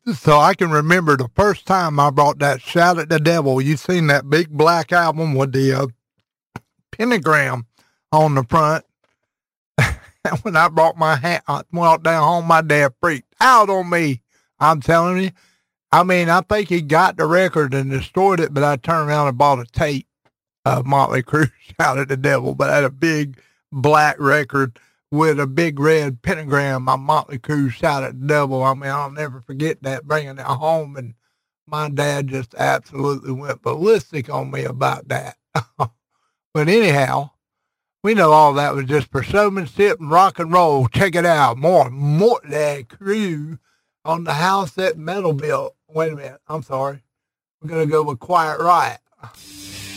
So I can remember the first time I brought that Shout at the Devil. You seen that big black album with the pentagram on the front. When I brought my hat, I went down home, my dad freaked out on me. I'm telling you. I mean, I think he got the record and destroyed it, but I turned around and bought a tape of Motley Crue Shout at the Devil, but I had a big black record with a big red pentagram on Motley Crue Shout at the Devil. I mean, I'll never forget that, bringing it home, and my dad just absolutely went ballistic on me about that. But anyhow, we know all that was just for showmanship and rock and roll. Check it out. More Motley Crue on the house that metal built. Wait a minute. I'm sorry. We're going to go with Quiet Riot.